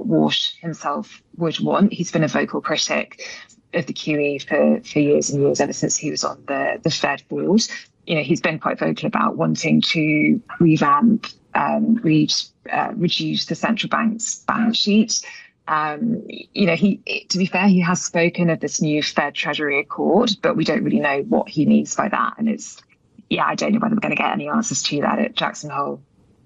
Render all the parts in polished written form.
Warsh himself would want. He's been a vocal critic of the QE for years and years, ever since he was on the Fed board. He's been quite vocal about wanting to revamp, reduce the central bank's balance sheet. To be fair, he has spoken of this new Fed Treasury Accord, but we don't really know what he means by that. And I don't know whether we're going to get any answers to that at Jackson Hole.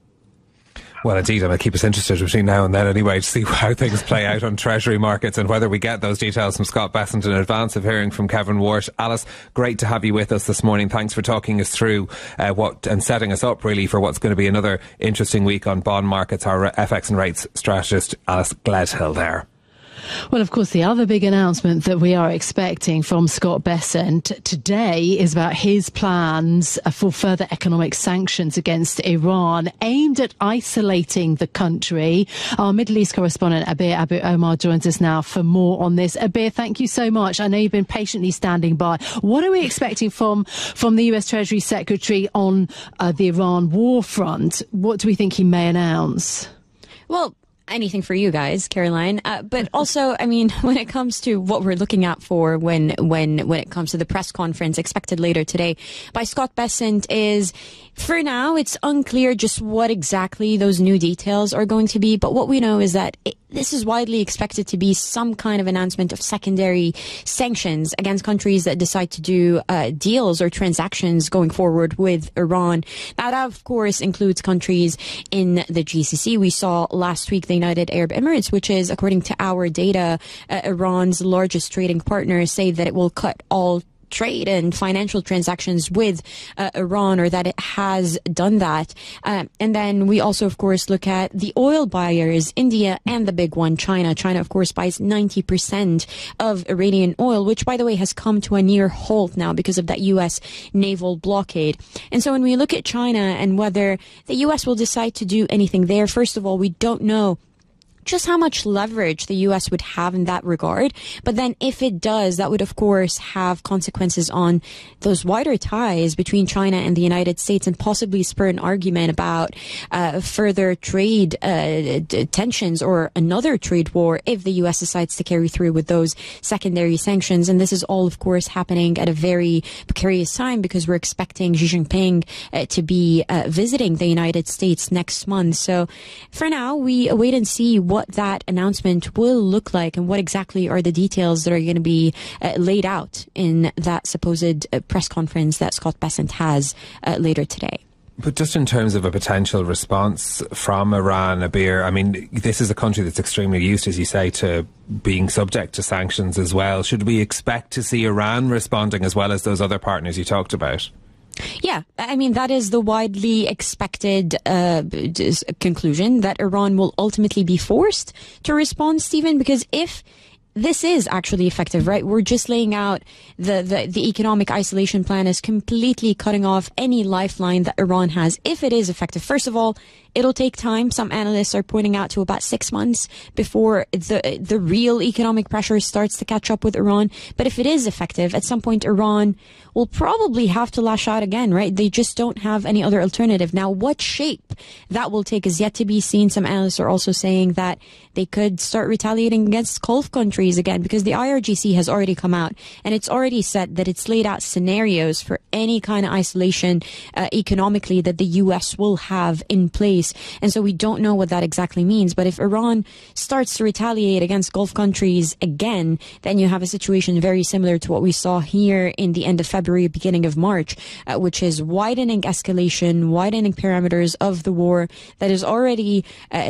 Well, indeed, I'm going to keep us interested between now and then anyway to see how things play out on Treasury markets and whether we get those details from Scott Bessent in advance of hearing from Kevin Warsh. Alice, great to have you with us this morning. Thanks for talking us through and setting us up really for what's going to be another interesting week on bond markets. Our FX and rates strategist, Alice Gledhill there. Well, of course, the other big announcement that we are expecting from Scott Bessent today is about his plans for further economic sanctions against Iran aimed at isolating the country. Our Middle East correspondent, Abir Abu Omar, joins us now for more on this. Abir, thank you so much. I know you've been patiently standing by. What are we expecting from the US Treasury Secretary on the Iran war front? What do we think he may announce? Well, anything for you guys, Caroline. But also, I mean, when it comes to what we're looking out for when it comes to the press conference expected later today by Scott Bessent is, for now, it's unclear just what exactly those new details are going to be. But what we know is that this is widely expected to be some kind of announcement of secondary sanctions against countries that decide to do deals or transactions going forward with Iran. Now, that, of course, includes countries in the GCC. We saw last week the United Arab Emirates, which is, according to our data, Iran's largest trading partner, say that it will cut all trade and financial transactions with Iran, or that it has done that. And then we also, of course, look at the oil buyers, India and the big one, China. China, of course, buys 90% of Iranian oil, which, by the way, has come to a near halt now because of that U.S. naval blockade. And so when we look at China and whether the U.S. will decide to do anything there, first of all, we don't know just how much leverage the U.S. would have in that regard. But then if it does, that would, of course, have consequences on those wider ties between China and the United States and possibly spur an argument about further trade tensions or another trade war if the U.S. decides to carry through with those secondary sanctions. And this is all, of course, happening at a very precarious time because we're expecting Xi Jinping to be visiting the United States next month. So for now, we wait and see what that announcement will look like and what exactly are the details that are going to be laid out in that supposed press conference that Scott Bessent has later today. But just in terms of a potential response from Iran, Abir, I mean, this is a country that's extremely used, as you say, to being subject to sanctions as well. Should we expect to see Iran responding as well as those other partners you talked about? Yeah, I mean, that is the widely expected conclusion, that Iran will ultimately be forced to respond, Stephen, because if this is actually effective, right? We're just laying out the economic isolation plan as completely cutting off any lifeline that Iran has. If it is effective, first of all, it'll take time. Some analysts are pointing out to about 6 months before the real economic pressure starts to catch up with Iran. But if it is effective, at some point Iran will probably have to lash out again, right? They just don't have any other alternative. Now, what shape that will take is yet to be seen. Some analysts are also saying that they could start retaliating against Gulf countries again, because the IRGC has already come out and it's already said that it's laid out scenarios for any kind of isolation economically that the U.S. will have in place. And so we don't know what that exactly means. But if Iran starts to retaliate against Gulf countries again, then you have a situation very similar to what we saw here in the end of February, beginning of March, which is widening escalation, widening parameters of the war that is already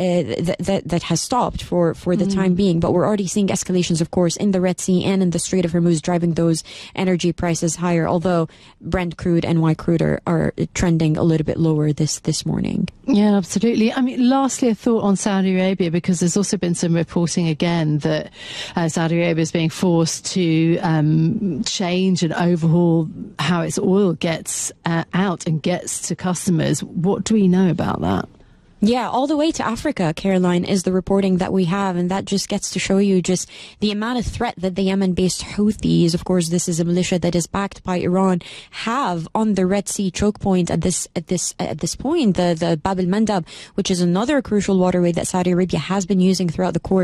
that has stopped for the time being. But we're already seeing escalations, of course, in the Red Sea and in the Strait of Hormuz, driving those energy prices higher, although Brent crude and white crude are trending a little bit lower this morning. Yeah, absolutely. I mean, lastly, a thought on Saudi Arabia, because there's also been some reporting again that Saudi Arabia is being forced to change and overhaul how its oil gets out and gets to customers. What do we know about that? Yeah, all the way to Africa, Caroline, is the reporting that we have. And that just gets to show you just the amount of threat that the Yemen-based Houthis, of course, this is a militia that is backed by Iran, have on the Red Sea choke point at this point, the Bab el-Mandab, which is another crucial waterway that Saudi Arabia has been using throughout the course